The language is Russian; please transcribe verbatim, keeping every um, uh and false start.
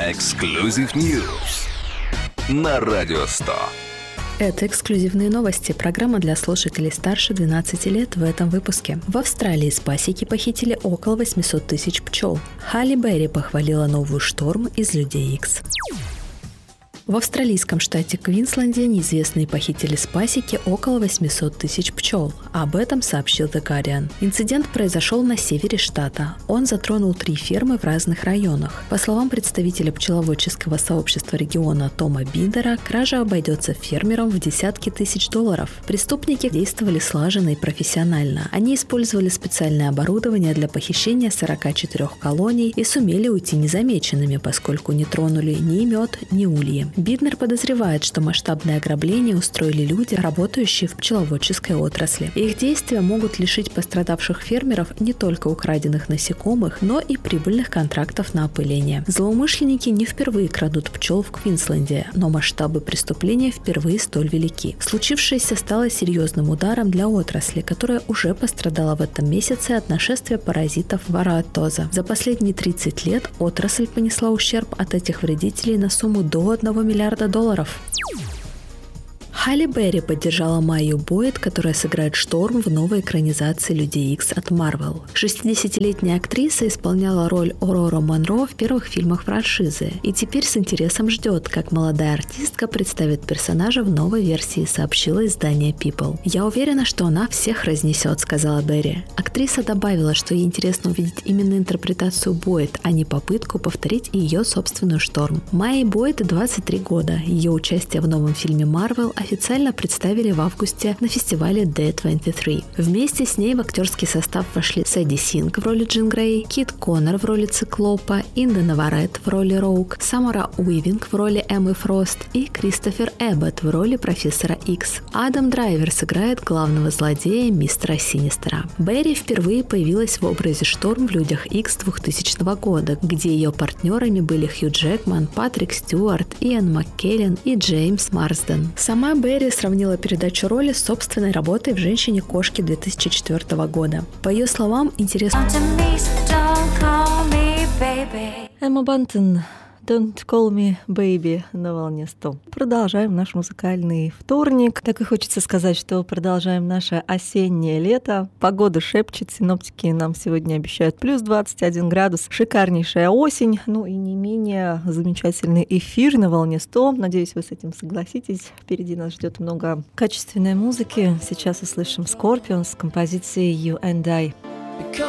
Exclusive News на Радио сто. Это эксклюзивные новости. Программа для слушателей старше двенадцати лет в этом выпуске. В Австралии с пасеки похитили около восемьсот тысяч пчел. Халли Берри похвалила новую шторм из «Людей Икс». В австралийском штате Квинсленде неизвестные похитили с пасеки около восемьсот тысяч пчел. Об этом сообщил The Guardian. Инцидент произошел на севере штата. Он затронул три фермы в разных районах. По словам представителя пчеловодческого сообщества региона Тома Биндера, кража обойдется фермерам в десятки тысяч долларов. Преступники действовали слаженно и профессионально. Они использовали специальное оборудование для похищения сорока четырёх колоний и сумели уйти незамеченными, поскольку не тронули ни мед, ни ульи. Биднер подозревает, что масштабное ограбление устроили люди, работающие в пчеловодческой отрасли. Их действия могут лишить пострадавших фермеров не только украденных насекомых, но и прибыльных контрактов на опыление. Злоумышленники не впервые крадут пчел в Квинсленде, но масштабы преступления впервые столь велики. Случившееся стало серьезным ударом для отрасли, которая уже пострадала в этом месяце от нашествия паразитов вароатоза. За последние тридцать лет отрасль понесла ущерб от этих вредителей на сумму до одного миллиарда долларов. Халли Берри поддержала Майю Бойд, которая сыграет Шторм в новой экранизации «Людей Икс» от Marvel. шестидесятилетняя актриса исполняла роль Ороры Монро в первых фильмах франшизы и теперь с интересом ждет, как молодая артистка представит персонажа в новой версии, сообщило издание People. «Я уверена, что она всех разнесет», — сказала Берри. Актриса добавила, что ей интересно увидеть именно интерпретацию Бойд, а не попытку повторить ее собственную Шторм. Майе Бойд двадцать три года. Ее участие в новом фильме Marvel официально представили в августе на фестивале ди двадцать три. Вместе с ней в актерский состав вошли Сэдди Синг в роли Джин Грей, Кит Коннор в роли Циклопа, Инда Наварет в роли Роук, Самара Уивинг в роли Эммы Фрост и Кристофер Эббот в роли профессора Икс. Адам Драйвер сыграет главного злодея мистера Синистера. Берри впервые появилась в образе Шторм в «Людях Икс» двухтысячного года, где ее партнерами были Хью Джекман, Патрик Стюарт, Иэн Маккеллен и Джеймс Марсден. Сама Берри сравнила передачу роли с собственной работой в «Женщине-кошке» две тысячи четвёртого года. По ее словам, интересно... Эмма Бантон, Don't Call Me Baby на волне сто. Продолжаем наш музыкальный вторник. Так и хочется сказать, что продолжаем наше осеннее лето. Погода шепчет, синоптики нам сегодня обещают плюс двадцать один градус. Шикарнейшая осень, ну и не менее замечательный эфир на волне сто. Надеюсь, вы с этим согласитесь. Впереди нас ждет много качественной музыки. Сейчас услышим Scorpions с композицией You and I.